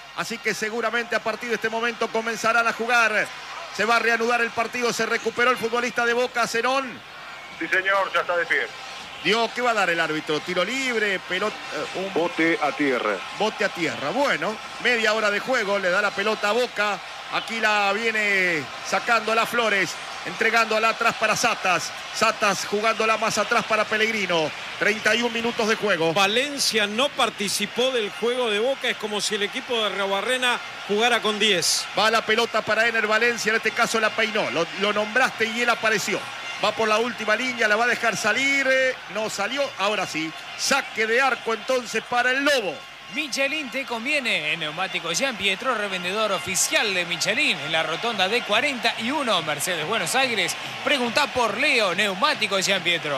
así que seguramente a partir de este momento comenzarán a jugar. Se va a reanudar el partido, se recuperó el futbolista de Boca, Cerón. Sí, señor, ya está de pie. Dio, ¿qué va a dar el árbitro? ¿Tiro libre? Pelota, un bote a tierra. Bote a tierra. Bueno, media hora de juego, le da la pelota a Boca. Aquí la viene sacando la Flores, entregándola atrás para Satas. Satas jugándola más atrás para Pellegrino. treinta y un minutos de juego. Valencia no participó del juego de Boca, es como si el equipo de Arruabarrena jugara con diez. Va la pelota para Ener Valencia, en este caso la peinó. Lo, lo nombraste y él apareció. Va por la última línea, la va a dejar salir. No salió, ahora sí. Saque de arco entonces para el Lobo. Michelin te conviene. En Neumáticos Jean Pietro, revendedor oficial de Michelin en la rotonda de cuarenta y uno, Mercedes Buenos Aires. Pregunta por Leo, Neumáticos Jean Pietro.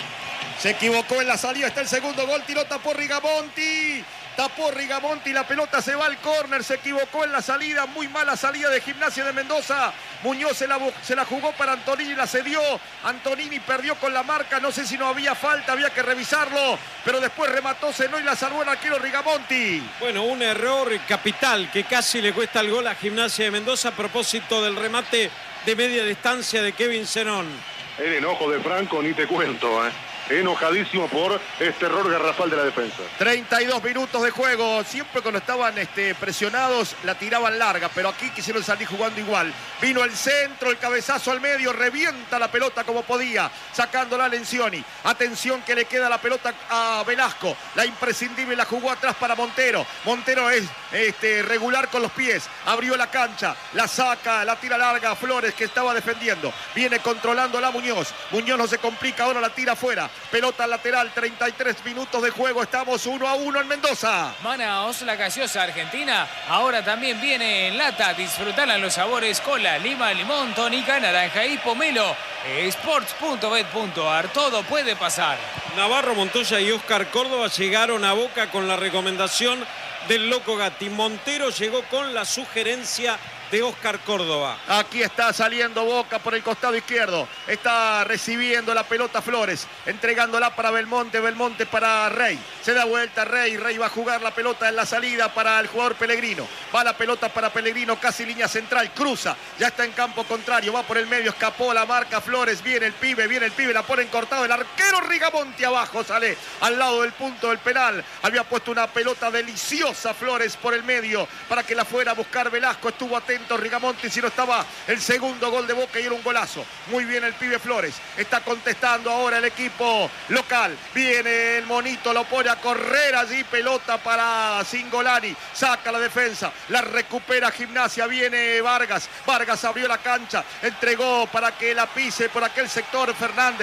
Se equivocó en la salida, está el segundo gol, tiró, tapó Rigamonti. Tapó Rigamonti, la pelota se va al córner, se equivocó en la salida, muy mala salida de Gimnasia de Mendoza. Muñoz se la, se la jugó para Antonini, la cedió. Antonini perdió con la marca, no sé si no había falta, había que revisarlo, pero después remató Zenó y la salvó el arquero Rigamonti. Bueno, un error capital que casi le cuesta el gol a Gimnasia de Mendoza a propósito del remate de media distancia de Kevin Zenón. El enojo de Franco, ni te cuento, ¿eh? Enojadísimo por este error garrafal de la defensa. treinta y dos minutos de juego. Siempre cuando estaban este, presionados la tiraban larga, pero aquí quisieron salir jugando igual. Vino el centro, el cabezazo al medio, revienta la pelota como podía, sacándola a Lencioni. Atención que le queda la pelota a Velasco. La imprescindible la jugó atrás para Montero. Montero es este, regular con los pies. Abrió la cancha, la saca, la tira larga a Flores que estaba defendiendo. Viene controlando la Muñoz. Muñoz no se complica, ahora la tira afuera. Pelota lateral, treinta y tres minutos de juego. Estamos uno a uno en Mendoza. Manaos, la gaseosa argentina. Ahora también viene en lata. Disfrutarla los sabores cola, lima, limón, tónica, naranja y pomelo. Sports punto bet punto ar. Todo puede pasar. Navarro Montoya y Oscar Córdoba llegaron a Boca con la recomendación del Loco Gatti. Montero llegó con la sugerencia de Oscar Córdoba. Aquí está saliendo Boca por el costado izquierdo. Está recibiendo la pelota Flores, entregándola para Belmonte, Belmonte para Rey. Se da vuelta Rey, Rey va a jugar la pelota en la salida para el jugador Pellegrino. Va la pelota para Pellegrino, casi línea central, cruza, ya está en campo contrario, va por el medio, escapó la marca Flores, viene el pibe, viene el pibe, la pone en cortado, el arquero Rigamonti abajo, sale al lado del punto del penal. Había puesto una pelota deliciosa Flores por el medio para que la fuera a buscar Velasco, estuvo atento Rigamonti, si no estaba el segundo gol de Boca y era un golazo. Muy bien el pibe Flores, está contestando ahora el equipo local. Viene el monito, lo pone a correr allí, pelota para Cingolani, saca la defensa, la recupera Gimnasia, viene Vargas, Vargas abrió la cancha, entregó para que la pise por aquel sector Fernández.